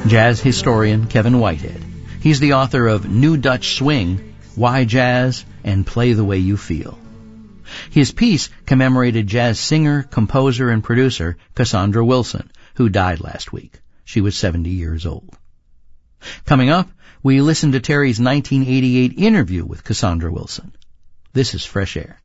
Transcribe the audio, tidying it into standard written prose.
Jazz historian Kevin Whitehead. He's the author of New Dutch Swing, Why Jazz, and Play the Way You Feel. His piece commemorated jazz singer, composer, and producer Cassandra Wilson, who died last week. She was 70 years old. Coming up, we listen to Terry's 1988 interview with Cassandra Wilson. This is Fresh Air.